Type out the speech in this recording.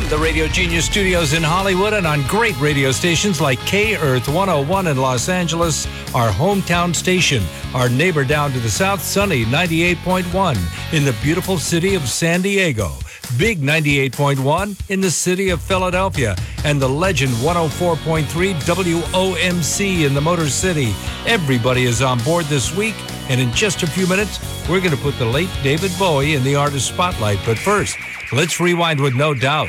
From the Radio Genius studios in Hollywood and on great radio stations like K-Earth 101 in Los Angeles, our hometown station, our neighbor down to the south, Sunny 98.1 in the beautiful city of San Diego, Big 98.1 in the city of Philadelphia, and the legend 104.3 WOMC in the Motor City. Everybody is on board this week, and in just a few minutes, we're going to put the late David Bowie in the artist spotlight. But first, let's rewind with No Doubt.